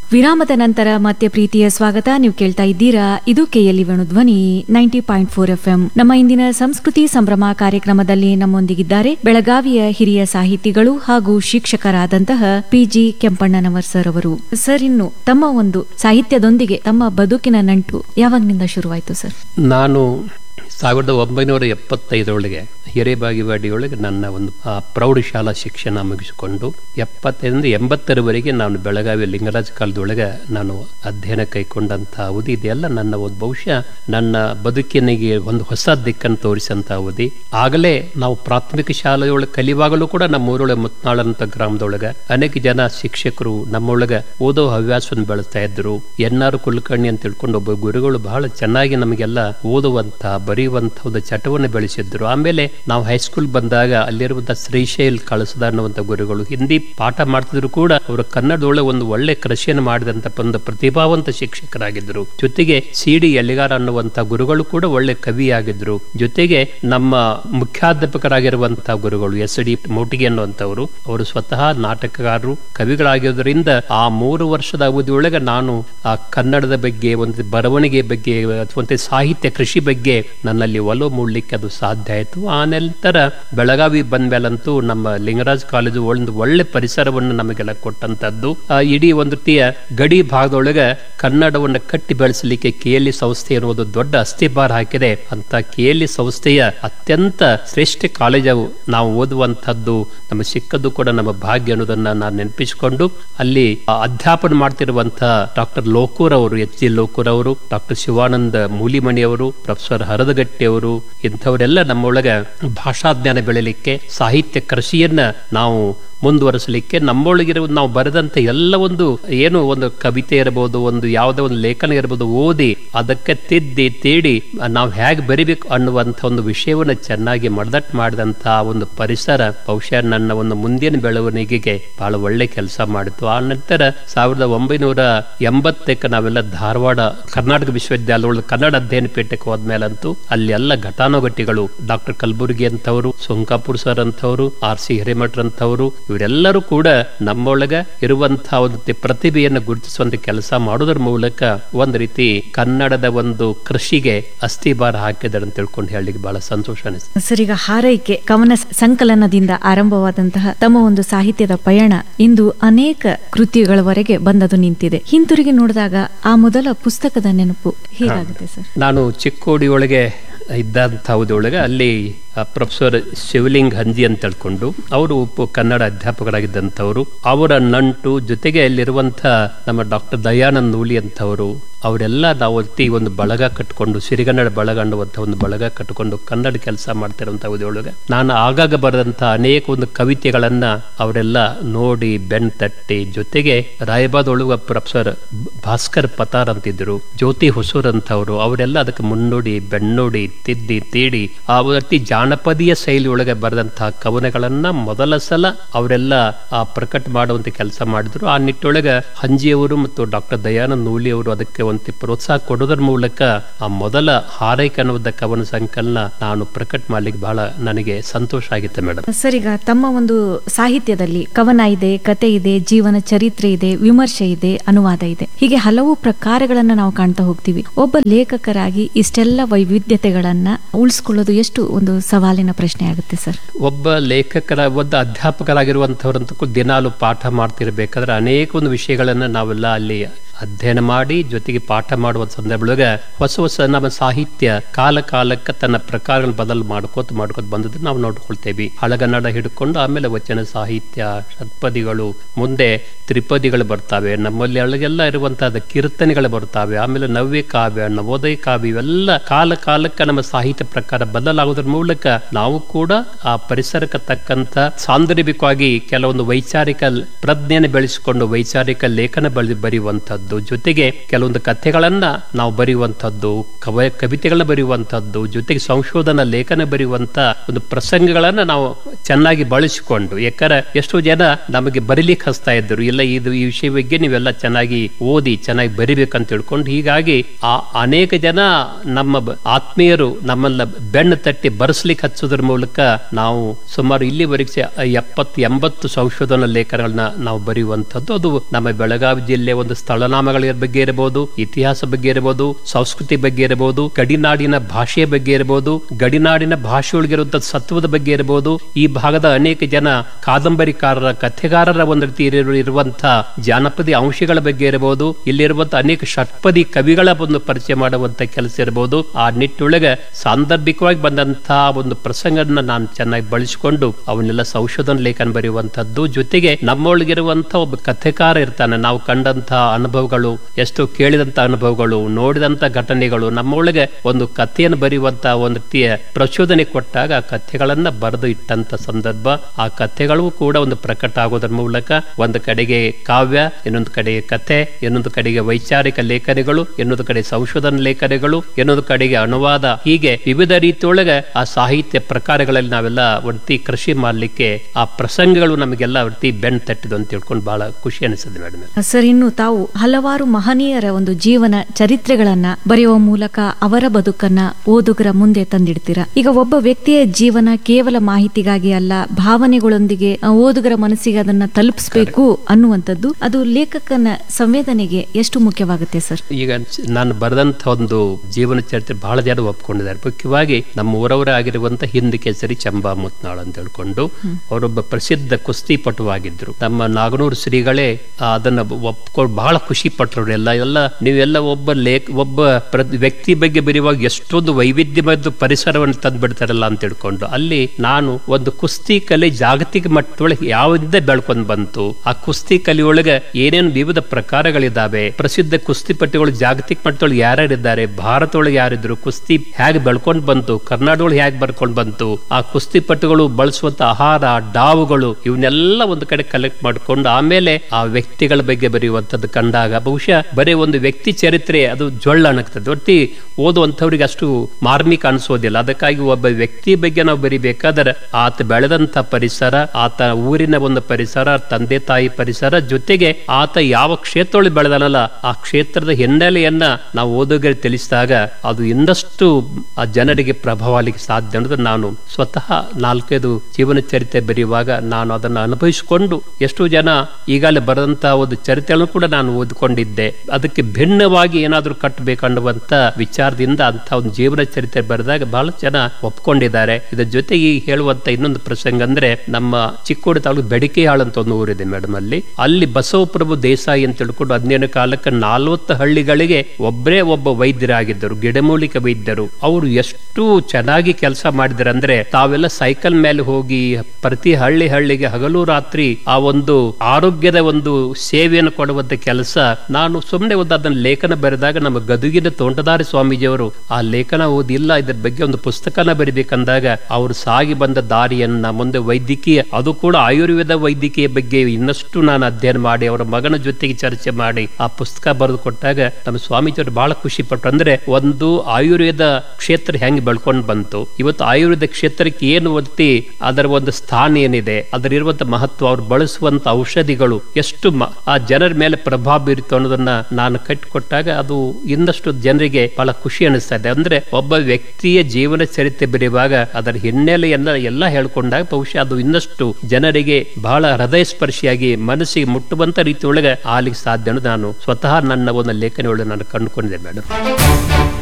ವಿರಾಮದ ನಂತರ ಮತ್ತೆ ಪ್ರೀತಿಯ ಸ್ವಾಗತ. ನೀವು ಕೇಳ್ತಾ ಇದ್ದೀರಾ, ಇದು KLE ವೇಣುಧ್ವನಿ 90.4 FM. ನಮ್ಮ ಇಂದಿನ ಸಂಸ್ಕೃತಿ ಸಂಭ್ರಮ ಕಾರ್ಯಕ್ರಮದಲ್ಲಿ ನಮ್ಮೊಂದಿಗಿದ್ದಾರೆ ಬೆಳಗಾವಿಯ ಹಿರಿಯ ಸಾಹಿತಿಗಳು ಹಾಗೂ ಶಿಕ್ಷಕರಾದಂತಹ PG ಕೆಂಪಣ್ಣನವರ್ ಸರ್ ಅವರು. ಸರ್, ಇನ್ನು ತಮ್ಮ ಒಂದು ಸಾಹಿತ್ಯದೊಂದಿಗೆ ತಮ್ಮ ಬದುಕಿನ ನಂಟು ಯಾವಾಗಿನಿಂದ ಶುರುವಾಯಿತು ಸರ್? ನಾನು 1975 ಹಿರೇಬಾಗೇವಾಡಿಯೊಳಗೆ ನನ್ನ ಒಂದು ಪ್ರೌಢಶಾಲಾ ಶಿಕ್ಷಣ ಮುಗಿಸಿಕೊಂಡು 75-80 ನಾನು ಬೆಳಗಾವಿ ಲಿಂಗರಾಜ ಕಾಲದೊಳಗೆ ನಾನು ಅಧ್ಯಯನ ಕೈಕೊಂಡಂಥ ಅವಧಿ ಇದೆಯಲ್ಲ, ನನ್ನ ಒಂದು ಬಹುಶಃ ನನ್ನ ಬದುಕಿನಿಗೆ ಒಂದು ಹೊಸ ದಿಕ್ಕನ್ನು ತೋರಿಸಂತ ಅವಧಿ. ಆಗಲೇ ನಾವು ಪ್ರಾಥಮಿಕ ಶಾಲೆಯೊಳಗೆ ಕಲಿಯುವಾಗಲೂ ಕೂಡ ನಮ್ಮೂರೊಳಗೆ ಮುತ್ನಾಳಂತ ಗ್ರಾಮದೊಳಗೆ ಅನೇಕ ಜನ ಶಿಕ್ಷಕರು ನಮ್ಮೊಳಗೆ ಓದೋ ಹವ್ಯಾಸವನ್ನು ಬೆಳೆಸ್ತಾ ಇದ್ರು. NR ಕುಲಕರ್ಣಿ ಅಂತ ತಿಳ್ಕೊಂಡು ಒಬ್ಬ ಗುರುಗಳು ಬಹಳ ಚೆನ್ನಾಗಿ ನಮಗೆಲ್ಲ ಓದುವಂತ ಬರೆಯುವಂತ ಒಂದು ಚಟವನ್ನು ಬೆಳೆಸಿದ್ರು. ಆಮೇಲೆ ನಾವು ಹೈಸ್ಕೂಲ್ ಬಂದಾಗ ಅಲ್ಲಿರುವಂತಹ ಶ್ರೀಶೈಲ್ ಕಳಸದ ಅನ್ನುವಂಥ ಗುರುಗಳು ಹಿಂದಿ ಪಾಠ ಮಾಡ್ತಿದ್ರು ಕೂಡ ಅವರು ಕನ್ನಡದೊಳಗೆ ಒಂದು ಒಳ್ಳೆ ಕೃಷಿಯನ್ನು ಮಾಡಿದಂತ ಒಂದು ಪ್ರತಿಭಾವಂತ ಶಿಕ್ಷಕರಾಗಿದ್ರು. ಜೊತೆಗೆ CD ಎಲ್ಲಿಗಾರ ಅನ್ನುವಂಥ ಗುರುಗಳು ಕೂಡ ಒಳ್ಳೆ ಕವಿಯಾಗಿದ್ರು. ಜೊತೆಗೆ ನಮ್ಮ ಮುಖ್ಯಾಧ್ಯಾಪಕರಾಗಿರುವಂತಹ ಗುರುಗಳು SD ಮೋಟಿಗೆ ಅನ್ನುವಂಥವರು, ಅವರು ಸ್ವತಃ ನಾಟಕಗಾರರು, ಕವಿಗಳಾಗಿರೋದ್ರಿಂದ ಆ 3 ವರ್ಷದ ಅವಧಿಯೊಳಗೆ ನಾನು ಆ ಕನ್ನಡದ ಬಗ್ಗೆ, ಒಂದು ಬರವಣಿಗೆ ಬಗ್ಗೆ ಅಥವಾ ಸಾಹಿತ್ಯ ಕೃಷಿ ಬಗ್ಗೆ ನನ್ನಲ್ಲಿ ಒಲವು ಮೂಡಲಿಕ್ಕೆ ಅದು ಸಾಧ್ಯ ಆಯಿತು. ಆ ನಂತರ ಬೆಳಗಾವಿ ಬಂದ ಮೇಲಂತೂ ನಮ್ಮ ಲಿಂಗರಾಜ್ ಕಾಲೇಜು ಒಂದು ಒಳ್ಳೆ ಪರಿಸರವನ್ನು ನಮಗೆಲ್ಲ ಕೊಟ್ಟಂತದ್ದು. ಇಡೀ ಒಂದು ರೀತಿಯ ಗಡಿ ಭಾಗದೊಳಗೆ ಕನ್ನಡವನ್ನು ಕಟ್ಟಿ ಬೆಳೆಸಲಿಕ್ಕೆ KLE ಸಂಸ್ಥೆ ಅನ್ನೋದು ದೊಡ್ಡ ಅಸ್ಥಿಭಾರ ಹಾಕಿದೆ. ಅಂತ KLE ಸಂಸ್ಥೆಯ ಅತ್ಯಂತ ಶ್ರೇಷ್ಠ ಕಾಲೇಜು ನಾವು ಓದುವಂತಹದ್ದು ನಮ್ಮ ಸಿಕ್ಕದ್ದು ಕೂಡ ನಮ್ಮ ಭಾಗ್ಯ ಅನ್ನೋದನ್ನ ನಾನು ನೆನಪಿಸಿಕೊಂಡು ಅಲ್ಲಿ ಅಧ್ಯಾಪನ ಮಾಡ್ತಿರುವಂತಹ ಡಾಕ್ಟರ್ ಲೋಕೂರ್ ಅವರು, HG ಲೋಕೂರ್ ಅವರು, ಡಾಕ್ಟರ್ ಶಿವಾನಂದ ಮೂಲಿಮಣಿ ಅವರು, ಪ್ರೊಫೆಸರ್ ಹರದಗಟ್ಟಿ ಅವರು, ಇಂಥವರೆಲ್ಲ ನಮ್ಮೊಳಗೆ ಭಾಷಾಜ್ಞಾನ ಬೆಳೆಯಲಿಕ್ಕೆ, ಸಾಹಿತ್ಯ ಕೃಷಿಯನ್ನ ನಾವು ಮುಂದುವರಿಸಲಿಕ್ಕೆ, ನಮ್ಮೊಳಗಿರುವ ನಾವು ಬರೆದಂತ ಎಲ್ಲ ಒಂದು ಏನು ಒಂದು ಕವಿತೆ ಇರಬಹುದು, ಒಂದು ಯಾವುದೇ ಒಂದು ಲೇಖನ ಇರಬಹುದು, ಓದಿ ಅದಕ್ಕೆ ತಿದ್ದಿ ತೀಡಿ ನಾವು ಹೇಗೆ ಬರಿಬೇಕು ಅನ್ನುವಂಥ ಒಂದು ವಿಷಯವನ್ನ ಚೆನ್ನಾಗಿ ಮಡದಟ್ಟು ಮಾಡಿದಂತಹ ಒಂದು ಪರಿಸರ ಬಹುಶಃ ನನ್ನ ಒಂದು ಮುಂದಿನ ಬೆಳವಣಿಗೆಗೆ ಬಹಳ ಒಳ್ಳೆ ಕೆಲಸ ಮಾಡಿತು. ಆ ನಂತರ 1980 ನಾವೆಲ್ಲ ಧಾರವಾಡ ಕರ್ನಾಟಕ ವಿಶ್ವವಿದ್ಯಾಲಯದ ಕನ್ನಡ ಅಧ್ಯಯನ ಪೀಠಕ್ಕೆ ಹೋದ್ಮೇಲಂತೂ ಅಲ್ಲಿ ಎಲ್ಲ ಘಟಾನುಘಟಿಗಳು ಡಾಕ್ಟರ್ ಕಲಬುರ್ಗಿ ಅಂತವರು, ಸೋಂಕಾಪುರ್ ಸರ್ ಅಂತವರು, RC ಹಿರೇಮಠ್ ಅಂತವರು, ಇವರೆಲ್ಲರೂ ಕೂಡ ನಮ್ಮೊಳಗ ಇರುವಂತಹ ಒಂದು ಪ್ರತಿಭೆಯನ್ನು ಗುರುತಿಸುವಂತ ಕೆಲಸ ಮಾಡೋದ್ರ ಮೂಲಕ ಒಂದು ರೀತಿ ಕನ್ನಡದ ಒಂದು ಕೃಷಿಗೆ ಅಸ್ಥಿಭಾರ ಹಾಕಿದ್ದಾರೆ ಅಂತ ತಿಳ್ಕೊಂಡು ಹೇಳಲಿಕ್ಕೆ ಬಹಳ ಸಂತೋಷ ಅನಿಸ್ತದೆ. ಸರ್, ಈಗ ಹಾರೈಕೆ ಕವನ ಸಂಕಲನದಿಂದ ಆರಂಭವಾದಂತಹ ತಮ್ಮ ಒಂದು ಸಾಹಿತ್ಯದ ಪಯಣ ಇಂದು ಅನೇಕ ಕೃತಿಗಳವರೆಗೆ ಬಂದದು ನಿಂತಿದೆ. ಹಿಂತಿರುಗಿ ನೋಡಿದಾಗ ಆ ಮೊದಲ ಪುಸ್ತಕದ ನೆನಪು ಹೇಗಾಗುತ್ತೆ ಸರ್? ನಾನು ಚಿಕ್ಕೋಡಿಯೊಳಗೆ ಇದ್ದಂಥವುದೊಳಗೆ ಅಲ್ಲಿ ಪ್ರೊಫೆಸರ್ ಶಿವಲಿಂಗ್ ಹಂಜಿ ಅಂತ ತಿಳ್ಕೊಂಡು ಅವರು ಕನ್ನಡ ಅಧ್ಯಾಪಕರಾಗಿದ್ದಂಥವರು, ಅವರ ನಂಟು ಜೊತೆಗೆ ಅಲ್ಲಿರುವಂತಹ ನಮ್ಮ ಡಾಕ್ಟರ್ ದಯಾನಂದ್ ನೂಲಿ ಅಂತವರು, ಅವರೆಲ್ಲ ನಾವು ಒಂದು ಬಳಗ ಕಟ್ಕೊಂಡು ಸಿರಿಗನ್ನಡ ಬಳಗ ಅನ್ನುವಂಥ ಒಂದು ಬಳಗ ಕಟ್ಟಿಕೊಂಡು ಕನ್ನಡ ಕೆಲಸ ಮಾಡ್ತಿರುವಂತಹದೊಳಗೆ ನಾನು ಆಗಾಗ ಬರೆದಂತ ಅನೇಕ ಒಂದು ಕವಿತೆಗಳನ್ನ ಅವರೆಲ್ಲ ನೋಡಿ ಬೆನ್ ತಟ್ಟಿ, ಜೊತೆಗೆ ರಾಯಬಾದೊಳಗ ಪ್ರೊಫೆಸರ್ ಭಾಸ್ಕರ್ ಪತಾರ್ ಅಂತಿದ್ರು, ಜ್ಯೋತಿ ಹೊಸೂರ್ ಅಂತವರು, ಅವರೆಲ್ಲ ಅದಕ್ಕೆ ಮುನ್ನೋಡಿ ಬೆನ್ನೋಡಿ ತಿದ್ದಿ ತೀಡಿ ಆ ರೀತಿ ಜಾನಪದೀಯ ಶೈಲಿ ಒಳಗೆ ಬರೆದಂತಹ ಕವನಗಳನ್ನ ಮೊದಲ ಸಲ ಅವರೆಲ್ಲ ಪ್ರಕಟ ಮಾಡುವಂತ ಕೆಲಸ ಮಾಡಿದ್ರು. ಆ ನಿಟ್ಟೊಳಗೆ ಹಂಜಿಯವರು ಮತ್ತು ಡಾಕ್ಟರ್ ದಯಾನಂದ್ ನೂಲಿ ಅವರು ಅದಕ್ಕೆ ಒಂದು ಪ್ರೋತ್ಸಾಹ ಕೊಡೋದ್ರ ಮೂಲಕ ಆ ಮೊದಲ ಹಾರೈಕೆ ಅನ್ನುವುದ ಕವನ ಸಂಕಲನ ನಾನು ಪ್ರಕಟ ಮಾಡ್ಲಿಕ್ಕೆ ಬಹಳ ನನಗೆ ಸಂತೋಷ ಆಗಿತ್ತು ಮೇಡಮ್. ಸರ್, ಈಗ ತಮ್ಮ ಒಂದು ಸಾಹಿತ್ಯದಲ್ಲಿ ಕವನ ಇದೆ, ಕತೆ ಇದೆ, ಜೀವನ ಚರಿತ್ರೆ ಇದೆ, ವಿಮರ್ಶೆ ಇದೆ, ಅನುವಾದ ಇದೆ, ಹೀಗೆ ಹಲವು ಪ್ರಕಾರಗಳನ್ನ ನಾವು ಕಾಣ್ತಾ ಹೋಗ್ತೀವಿ. ಒಬ್ಬ ಲೇಖಕರಾಗಿ ಇಷ್ಟೆಲ್ಲ ವೈವಿಧ್ಯತೆಗಳನ್ನ ಉಳಿಸ್ಕೊಳ್ಳೋದು ಎಷ್ಟು ಒಂದು ಸವಾಲಿನ ಪ್ರಶ್ನೆ ಆಗುತ್ತೆ ಸರ್? ಒಬ್ಬ ಲೇಖಕರ ಒಂದು ಅಧ್ಯಾಪಕರಾಗಿರುವಂತವ್ರಂತೂ ದಿನಾಲು ಪಾಠ ಮಾಡ್ತಿರ್ಬೇಕಾದ್ರೆ ಅನೇಕ ಒಂದು ವಿಷಯಗಳನ್ನ ನಾವೆಲ್ಲ ಅಲ್ಲಿ ಅಧ್ಯಯನ ಮಾಡಿ ಜೊತೆಗೆ ಪಾಠ ಮಾಡುವ ಸಂದರ್ಭದೊಳಗೆ ಹೊಸ ನಮ್ಮ ಸಾಹಿತ್ಯ ಕಾಲ ಕಾಲಕ್ಕೆ ತನ್ನ ಪ್ರಕಾರಗಳನ್ನು ಬದಲು ಮಾಡ್ಕೋತ ಬಂದದ್ದು ನಾವು ನೋಡ್ಕೊಳ್ತೇವೆ. ಹಳಗನ್ನಡ ಹಿಡ್ಕೊಂಡು ಆಮೇಲೆ ವಚನ ಸಾಹಿತ್ಯ, ಷಟ್ಪದಿಗಳು, ಮುಂದೆ ತ್ರಿಪದಿಗಳು ಬರ್ತಾವೆ, ನಮ್ಮಲ್ಲಿ ಅಳಗೆಲ್ಲ ಇರುವಂತಹ ಕೀರ್ತನೆಗಳು ಬರ್ತಾವೆ, ಆಮೇಲೆ ನವ್ಯ ಕಾವ್ಯ, ನವೋದಯ ಕಾವ್ಯ, ಇವೆಲ್ಲ ಕಾಲ ಕಾಲಕ್ಕೆ ನಮ್ಮ ಸಾಹಿತ್ಯ ಪ್ರಕಾರ ಬದಲಾಗೋದ್ರ ಮೂಲಕ ನಾವು ಕೂಡ ಆ ಪರಿಸರಕ್ಕೆ ತಕ್ಕಂತ ಸಾಂದರ್ಭಿಕವಾಗಿ ಕೆಲವೊಂದು ವೈಚಾರಿಕ ಪ್ರಜ್ಞೆಯನ್ನು ಬೆಳೆಸಿಕೊಂಡು ವೈಚಾರಿಕ ಲೇಖನ ಬರೆಯುವಂತಹದ್ದು. ಬರೆಯುವಂಥದ್ದು, ಜೊತೆಗೆ ಕೆಲವೊಂದು ಕಥೆಗಳನ್ನ ನಾವು ಬರೆಯುವಂಥದ್ದು, ಕವಿತೆಗಳನ್ನ ಬರೆಯುವಂಥದ್ದು, ಜೊತೆಗೆ ಸಂಶೋಧನಾ ಲೇಖನ ಬರೆಯುವಂತ ಒಂದು ಪ್ರಸಂಗಗಳನ್ನ ನಾವು ಚೆನ್ನಾಗಿ ಬಳಸಿಕೊಂಡು, ಯಾಕಂದ್ರೆ ಎಷ್ಟೋ ಜನ ನಮಗೆ ಬರೀಲಿಕ್ಕೆ ಹಸ್ತಾ ಇದ್ರು, ಇಲ್ಲ ಇದು ಈ ವಿಷಯ ಬಗ್ಗೆ ನೀವೆಲ್ಲ ಚೆನ್ನಾಗಿ ಓದಿ ಚೆನ್ನಾಗಿ ಬರಿಬೇಕಂತ ತಿಳ್ಕೊಂಡು, ಹೀಗಾಗಿ ಆ ಅನೇಕ ಜನ ನಮ್ಮ ಆತ್ಮೀಯರು ನಮ್ಮನ್ನ ಬೆನ್ನು ತಟ್ಟಿ ಬರೆಸ್ಲಿಕ್ಕೆ ಹಚ್ಚೋದ್ರ ಮೂಲಕ ನಾವು ಸುಮಾರು ಇಲ್ಲಿವರೆಗೆ 70-80 ಸಂಶೋಧನಾ ಲೇಖನಗಳನ್ನ ನಾವು ಬರೆಯುವಂತದ್ದು. ಅದು ನಮ್ಮ ಬೆಳಗಾವಿ ಜಿಲ್ಲೆ ಒಂದು ಸ್ಥಳನಾಮಗಳ ಬಗ್ಗೆ ಇರಬಹುದು, ಇತಿಹಾಸ ಬಗ್ಗೆ ಇರಬಹುದು, ಸಂಸ್ಕೃತಿ ಬಗ್ಗೆ ಇರಬಹುದು, ಗಡಿನಾಡಿನ ಭಾಷೆಯ ಬಗ್ಗೆ ಇರಬಹುದು, ಗಡಿನಾಡಿನ ಭಾಷೆಯೊಳಗಿರುವಂತಹ ಸತ್ವದ ಬಗ್ಗೆ ಇರಬಹುದು. ಈ ಭಾಗದ ಅನೇಕ ಜನ ಕಾದಂಬರಿಕಾರರ, ಕಥೆಗಾರರ ಒಂದು ರೀತಿ ಇರುವಂತಹ ಜಾನಪದ ಅಂಶಗಳ ಬಗ್ಗೆ ಇರಬಹುದು, ಇಲ್ಲಿರುವಂತಹ ಅನೇಕ ಷಟ್ಪದಿ ಕವಿಗಳ ಒಂದು ಪರಿಚಯ ಮಾಡುವಂತ ಕೆಲಸ ಇರಬಹುದು. ಆ ನಿಟ್ಟಿನೊಳಗೆ ಸಾಂದರ್ಭಿಕವಾಗಿ ಬಂದಂತಹ ಒಂದು ಪ್ರಸಂಗನ ನಾನು ಚೆನ್ನಾಗಿ ಬಳಸಿಕೊಂಡು ಅವನ್ನೆಲ್ಲ ಸಂಶೋಧನಾ ಲೇಖನ ಬರೆಯುವಂತದ್ದು. ಜೊತೆಗೆ ನಮ್ಮೊಳಗಿರುವಂತಹ ಒಬ್ಬ ಕಥೆಕಾರ ಇರ್ತಾನೆ, ನಾವು ಕಂಡಂತಹ ಅನುಭವಗಳು, ಎಷ್ಟೋ ಕೇಳಿದಂತ ಅನುಭವಗಳು, ನೋಡಿದಂತ ಘಟನೆಗಳು ನಮ್ಮೊಳಗೆ ಒಂದು ಕಥೆಯನ್ನು ಬರೆಯುವಂತಹ ಒಂದು ರೀತಿಯ ಪ್ರಚೋದನೆ ಕೊಟ್ಟಾಗ ಆ ಕಥೆಗಳನ್ನ ಬರೆದು ಇಟ್ಟಂತ ಸಂದರ್ಭ. ಆ ಕಥೆಗಳು ಕೂಡ ಒಂದು ಪ್ರಕಟ ಆಗೋದ್ರ ಮೂಲಕ ಒಂದು ಕಡೆಗೆ ಕಾವ್ಯ, ಇನ್ನೊಂದು ಕಡೆಗೆ ಕಥೆ, ಇನ್ನೊಂದು ಕಡೆಗೆ ವೈಚಾರಿಕ ಲೇಖನಗಳು, ಇನ್ನೊಂದು ಕಡೆ ಸಂಶೋಧನಾ ಲೇಖನಗಳು, ಇನ್ನೊಂದು ಕಡೆಗೆ ಅನುವಾದ, ಹೀಗೆ ವಿವಿಧ ರೀತಿಯೊಳಗೆ ಆ ಸಾಹಿತ್ಯ ಪ್ರಕಾರಗಳಲ್ಲಿ ನಾವೆಲ್ಲ ಒಟ್ಟಿ ಕೃಷಿ ಮಾಡ್ಲಿಕ್ಕೆ ಆ ಪ್ರಸಂಗಗಳು ನಮಗೆಲ್ಲ ಒಟ್ಟಿ ಬೆನ್ನು ತಟ್ಟಿದ್ದು ಅಂತ ತಿಳ್ಕೊಂಡು ಬಹಳ ಖುಷಿ ಅನಿಸ್ತದೆ ಮೇಡಮ್. ಸರ್, ಇನ್ನು ತಾವು ಹಲವಾರು ಮಹನೀಯರ ಒಂದು ಜೀವನ ಚರಿತ್ರೆಗಳನ್ನ ಬರೆಯುವ ಮೂಲಕ ಅವರ ಬದುಕನ್ನ ಓದುಗರ ಮುಂದೆ ತಂದಿಡ್ತೀರಾ. ಈಗ ಒಬ್ಬ ವ್ಯಕ್ತಿಯ ಜೀವನ ಕೇವಲ ಮಾಹಿತಿಗಾಗಿ ಅಲ್ಲ, ಭಾವನೆಗಳೊಂದಿಗೆ ಓದುಗರ ಮನಸ್ಸಿಗೆ ಅದನ್ನ ತಲುಪಿಸಬೇಕು ಅನ್ನುವಂಥದ್ದು, ಅದು ಲೇಖಕನ ಸಂವೇದನೆಗೆ ಎಷ್ಟು ಮುಖ್ಯವಾಗುತ್ತೆ ಸರ್? ಈಗ ನಾನು ಬರೆದಂತ ಒಂದು ಜೀವನ ಚರಿತ್ರೆ ಬಹಳ ಜನ ಒಪ್ಕೊಂಡಿದ್ದಾರೆ. ಮುಖ್ಯವಾಗಿ ನಮ್ಮ ಊರವರೇ ಆಗಿರುವಂತ ಹಿಂದ್ ಕೇಸರಿ ಚಂಬಾ ಮುತ್ನಾಳ್ ಅಂತ ಹೇಳ್ಕೊಂಡು ಅವರೊಬ್ಬ ಪ್ರಸಿದ್ಧ ಕುಸ್ತಿ ಪಟುವಾಗಿದ್ರು. ನಮ್ಮ ನಾಗನೂರು ಶ್ರೀಗಳೇ ಅದನ್ನ ಒಪ್ಕೊಂಡು ಬಹಳ ಖುಷಿ ಪಟ್ರು. ಎಲ್ಲ ನೀವೆಲ್ಲ ಒಬ್ಬ ವ್ಯಕ್ತಿ ಬಗ್ಗೆ ಬರೆಯುವಾಗ ಎಷ್ಟೊಂದು ವೈವಿಧ್ಯಮಯ ಪರಿಸರವನ್ನು ತಂದ್ಬಿಡ್ತಾರಲ್ಲ ಅಂತ ತಿಳ್ಕೊಂಡು, ಅಲ್ಲಿ ನಾನು ಒಂದು ಕುಸ್ತಿ ಕಲೆ ಜಾಗತಿಕ ಮಟ್ಟದೊಳಗೆ ಯಾವ್ದೇ ಬೆಳ್ಕೊಂಡ್ ಬಂತು, ಆ ಕುಸ್ತಿ ಕಲೆಯೊಳಗೆ ಏನೇನು ವಿವಿಧ ಪ್ರಕಾರಗಳಿದ್ದಾವೆ, ಪ್ರಸಿದ್ಧ ಕುಸ್ತಿಪಟುಗಳು ಜಾಗತಿಕ ಮಟ್ಟದೊಳಗೆ ಯಾರ್ಯಾರಿದ್ದಾರೆ, ಭಾರತದೊಳಗೆ ಯಾರಿದ್ರು, ಕುಸ್ತಿ ಹೇಗೆ ಬೆಳ್ಕೊಂಡ್ ಬಂತು, ಕರ್ನಾಟಕದೊಳಗೆ ಹೇಗೆ ಬರ್ಕೊಂಡ್ ಬಂತು, ಆ ಕುಸ್ತಿಪಟುಗಳು ಬಳಸುವಂತ ಆಹಾರ, ಡಾವುಗಳು, ಇವನ್ನೆಲ್ಲ ಒಂದು ಕಡೆ ಕಲೆಕ್ಟ್ ಮಾಡ್ಕೊಂಡು ಆಮೇಲೆ ಆ ವ್ಯಕ್ತಿಗಳ ಬಗ್ಗೆ ಬರೆಯುವಂತದ್ದು ಕಂಡಾಗ ಬಹುಶಃ ಬರೀ ಒಂದು ವ್ಯಕ್ತಿ ಚರಿತ್ರೆ ಅದು ಜೊಳ್ಳ ಅಣಗ್ತದೆ, ಒಟ್ಟಿ ಓದುವಂತವ್ರಿಗೆ ಅಷ್ಟು ಮಾರ್ಮಿಕ ಅನಿಸೋದಿಲ್ಲ. ಅದಕ್ಕಾಗಿ ಒಬ್ಬ ವ್ಯಕ್ತಿ ಬಗ್ಗೆ ನಾವು ಬರಿಬೇಕಾದ್ರೆ ಆತ ಬೆಳೆದಂತ ಪರಿಸರ, ಆತ ಊರಿನ ಒಂದು ಪರಿಸರ, ತಂದೆ ತಾಯಿ ಪರಿಸರ, ಜೊತೆಗೆ ಆತ ಯಾವ ಕ್ಷೇತ್ರದಲ್ಲಿ ಬೆಳೆದನಲ್ಲ ಆ ಕ್ಷೇತ್ರದ ಹಿನ್ನೆಲೆಯನ್ನ ನಾವು ಓದುಗರಿಗೆ ತಿಳಿಸಿದಾಗ ಅದು ಇನ್ನಷ್ಟು ಆ ಜನರಿಗೆ ಪ್ರಭಾವ ಆಗಲಿಕ್ಕೆ ಸಾಧ್ಯ ಅನ್ನೋದು ನಾನು ಸ್ವತಃ 4-5 ಜೀವನ ಚರಿತ್ರೆ ಬರೆಯುವಾಗ ನಾನು ಅದನ್ನು ಅನುಭವಿಸಿಕೊಂಡು, ಎಷ್ಟೋ ಜನ ಈಗಾಗಲೇ ಬರೆದಂತ ಒಂದು ಚರಿತ್ರೆಯನ್ನು ಕೂಡ ನಾನು ಓದಿಕೊಂಡಿದ್ದೆ, ಅದಕ್ಕೆ ಭಿನ್ನವಾಗಿ ಏನಾದ್ರೂ ಕಟ್ಟಬೇಕನ್ನುವಂತ ವಿಚಾರದಿಂದ ಅಂತ ಒಂದು ಜೀವನ ಚರಿತ್ರೆ ಬರೆದಾಗ ಬಹಳ ಜನ ಒಪ್ಕೊಂಡಿದ್ದಾರೆ. ಇದರ ಜೊತೆಗೆ ಹೇಳುವಂತ ಇನ್ನೊಂದು ಪ್ರಸಂಗ ಅಂದ್ರೆ, ನಮ್ಮ ಚಿಕ್ಕೋಡಿ ತಾಲೂಕು ಬೆಡಕೆಯಾಳು ಅಂತ ಒಂದು ಊರಿದೆ ಮೇಡಮ್, ಅಲ್ಲಿ ಬಸವಪ್ರಭು ದೇಸಾಯಿ ಅಂತ ತಿಳ್ಕೊಂಡು 15 ಕಾಲಕ್ಕೆ 40 ಹಳ್ಳಿಗಳಿಗೆ ಒಬ್ಬ ವೈದ್ಯರಾಗಿದ್ದರು, ಗಿಡಮೂಲಿಕ ವೈದ್ಯರು. ಅವರು ಎಷ್ಟು ಚೆನ್ನಾಗಿ ಕೆಲಸ ಮಾಡಿದ್ರು ಅಂದ್ರೆ, ತಾವೆಲ್ಲ ಸೈಕಲ್ ಮೇಲೆ ಹೋಗಿ ಪ್ರತಿ ಹಳ್ಳಿಗೆ ಹಗಲು ರಾತ್ರಿ ಆ ಒಂದು ಆರೋಗ್ಯದ ಒಂದು ಸೇವೆಯನ್ನು ಕೊಡುವಂತ ಕೆಲಸ. ನಾನು ಸುಮ್ಮನೆ ಅದನ್ನ ಲೇಖನ ಬರೆದಾಗ ನಮ್ಮ ಗದುಗಿನ ತೋಂಟದಾರಿ ಸ್ವಾಮೀಜಿಯವರು ಆ ಲೇಖನ ಓದಿಲ್ಲ, ಇದ್ರ ಬಗ್ಗೆ ಒಂದು ಪುಸ್ತಕನ ಬರಿಬೇಕಂದಾಗ ಅವರು ಸಾಗಿ ಬಂದ ದಾರಿಯನ್ನ ಮುಂದೆ ವೈದ್ಯಕೀಯ, ಅದು ಕೂಡ ಆಯುರ್ವೇದ ವೈದ್ಯಕೀಯ ಬಗ್ಗೆ ಇನ್ನಷ್ಟು ನಾನು ಅಧ್ಯಯನ ಮಾಡಿ ಅವರ ಮಗನ ಜೊತೆಗೆ ಚರ್ಚೆ ಮಾಡಿ ಆ ಪುಸ್ತಕ ಬರೆದು ಕೊಟ್ಟಾಗ ನಮ್ಮ ಸ್ವಾಮೀಜಿಯವರು ಬಹಳ ಖುಷಿ ಪಟ್ಟರು. ಅಂದ್ರೆ ಒಂದು ಆಯುರ್ವೇದ ಕ್ಷೇತ್ರ ಹೆಂಗೆ ಬೆಳ್ಕೊಂಡು ಬಂತು, ಇವತ್ತು ಆಯುರ್ವೇದ ಕ್ಷೇತ್ರಕ್ಕೆ ಏನು ಒತ್ತಿ ಅದರ ಒಂದು ಸ್ಥಾನ ಏನಿದೆ, ಅದರಿರುವಂತ ಮಹತ್ವ, ಅವ್ರು ಬಳಸುವಂತ ಔಷಧಿಗಳು ಎಷ್ಟು ಆ ಜನರ ಮೇಲೆ ಪ್ರಭಾವ ಬೀರಿತು ಅನ್ನೋದನ್ನ ನಾನು ಕಟ್ಟಿಕೊಟ್ಟಾಗ ಅದು ಇನ್ನಷ್ಟು ಜನರಿಗೆ ಬಹಳ ಖುಷಿ ಅನಿಸ್ತಾ ಇದೆ. ಅಂದ್ರೆ ಒಬ್ಬ ವ್ಯಕ್ತಿಯ ಜೀವನ ಚರಿತ್ರೆ ಬರೆಯುವಾಗ ಅದರ ಹಿನ್ನೆಲೆಯನ್ನ ಎಲ್ಲ ಹೇಳ್ಕೊಂಡಾಗ ಬಹುಶಃ ಅದು ಇನ್ನಷ್ಟು ಜನರಿಗೆ ಬಹಳ ಹೃದಯ ಸ್ಪರ್ಶಿಯಾಗಿ ಮನಸ್ಸಿಗೆ ಮುಟ್ಟುವಂತ ರೀತಿಯೊಳಗೆ ಆಗ್ಲಿಕ್ಕೆ ಸಾಧ್ಯ ಅನ್ನೋದು ನಾನು ಸ್ವತಃ ನನ್ನ ಒಂದು ಲೇಖನ ಒಳಗೆ ನಾನು ಕಂಡುಕೊಂಡಿದ್ದೆ ಮೇಡಮ್.